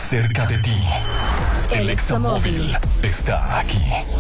cerca de ti. El Examóvil está aquí.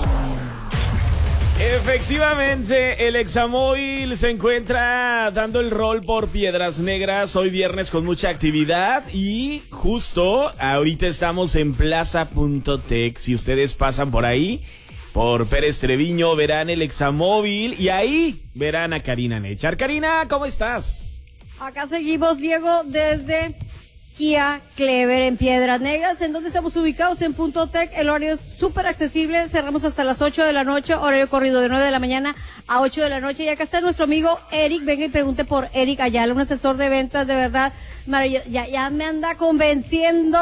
Efectivamente, el Examóvil se encuentra dando el rol por Piedras Negras hoy viernes con mucha actividad y justo ahorita estamos en Plaza.tech. Si ustedes pasan por ahí, por Pérez Treviño, verán el Examóvil y ahí verán a Karina Nechar. Karina, ¿cómo estás? Acá seguimos, Diego, desde Kia Clever en Piedras Negras, en donde estamos ubicados en Punto Tech. El horario es súper accesible, cerramos hasta las 8 de la noche, horario corrido de 9 de la mañana a 8 de la noche. Y acá está nuestro amigo Eric, venga y pregunte por Eric Ayala, un asesor de ventas de verdad maravilloso. Ya me anda convenciendo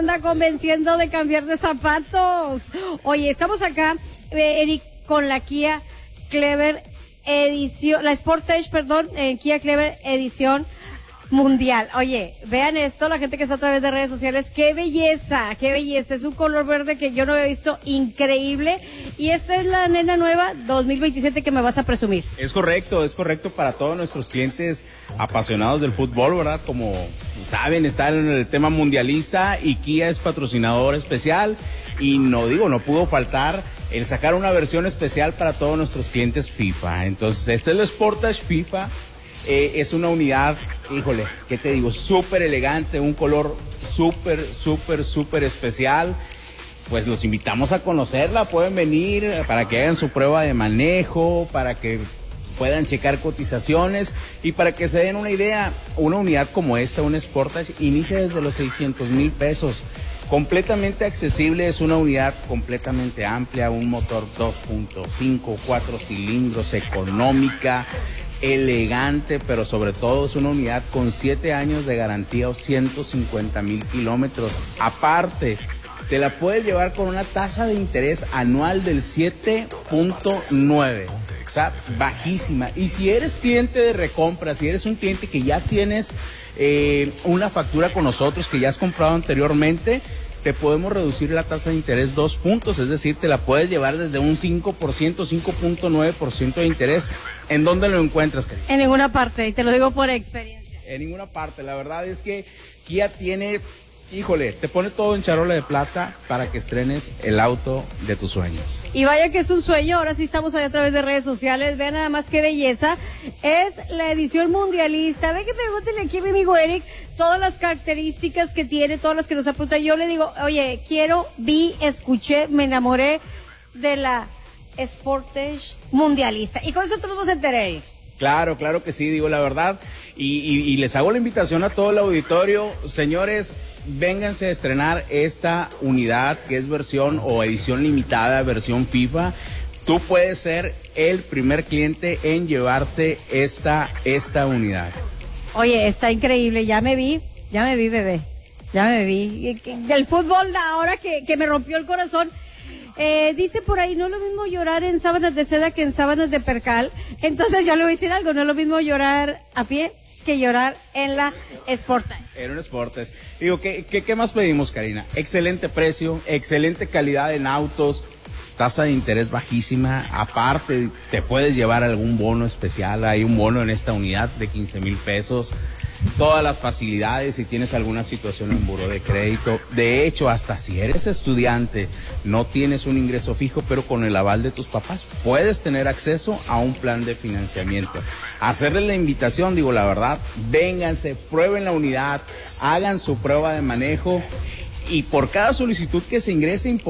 de cambiar de zapatos. Oye, estamos acá, Eric, con la Kia Clever edición, la Sportage, perdón, Kia Clever edición mundial. Oye, vean esto, la gente que está a través de redes sociales, qué belleza, es un color verde que yo no había visto, increíble. Y esta es la nena nueva 2027 que me vas a presumir. Es correcto para todos nuestros clientes apasionados del fútbol, ¿verdad? Como saben, está en el tema mundialista y Kia es patrocinador especial y no pudo faltar el sacar una versión especial para todos nuestros clientes FIFA. Entonces, este es el Sportage FIFA. Es una unidad, híjole, ¿qué te digo? Súper elegante, un color súper especial. Pues los invitamos a conocerla, pueden venir para que hagan su prueba de manejo, para que puedan checar cotizaciones y para que se den una idea. Una unidad como esta, un Sportage, inicia desde los 600,000 pesos. Completamente accesible, es una unidad completamente amplia, un motor 2.5, 4 cilindros, económica, elegante, pero sobre todo es una unidad con 7 años de garantía o 150,000 kilómetros. Aparte, te la puedes llevar con una tasa de interés anual del 7.9. O sea, bajísima. Y si eres cliente de recompra, si eres un cliente que ya tienes una factura con nosotros, que ya has comprado anteriormente, te podemos reducir la tasa de interés 2 puntos, es decir, te la puedes llevar desde un 5%, 5.9% de interés. ¿En dónde lo encuentras, Karina? En ninguna parte, y te lo digo por experiencia. En ninguna parte, la verdad es que Kia tiene, híjole, te pone todo en charola de plata para que estrenes el auto de tus sueños. Y vaya que es un sueño, ahora sí estamos ahí a través de redes sociales, vean nada más qué belleza, es la edición mundialista. Ve que pregúntele aquí a mi amigo Eric todas las características que tiene, todas las que nos apunta. Yo le digo, oye, escuché, me enamoré de la Sportage mundialista. Y con eso tú nos enteré. Claro que sí, digo la verdad, y les hago la invitación a todo el auditorio, señores, vénganse a estrenar esta unidad que es versión o edición limitada, versión FIFA. Tú puedes ser el primer cliente en llevarte esta unidad. Oye, está increíble, ya me vi, bebé, ya me vi. Del fútbol ahora que me rompió el corazón. Dice por ahí, no es lo mismo llorar en sábanas de seda que en sábanas de percal. Entonces yo le voy a decir algo, no es lo mismo llorar a pie que llorar en la Sportage. En un Sportage. Digo, ¿qué más pedimos, Karina? Excelente precio, excelente calidad en autos, tasa de interés bajísima. Aparte, te puedes llevar algún bono especial. Hay un bono en esta unidad de 15,000 pesos. Todas las facilidades si tienes alguna situación en buró de crédito. De hecho, hasta si eres estudiante, no tienes un ingreso fijo, pero con el aval de tus papás, puedes tener acceso a un plan de financiamiento. Hacerles la invitación, digo la verdad, vénganse, prueben la unidad, hagan su prueba de manejo y por cada solicitud que se ingrese,